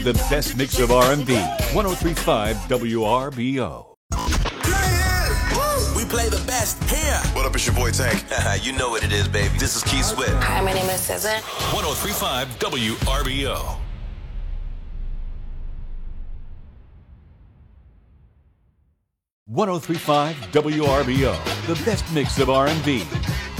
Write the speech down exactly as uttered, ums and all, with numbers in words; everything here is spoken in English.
The best mix of R and B. one oh three point five W R B O. We play the best here. What up, it's your boy Tank. You know what it is, baby. This is Keith Sweat. Hi, my name is S Z A. one oh three point five W R B O. one oh three point five W R B O. The best mix of R and B.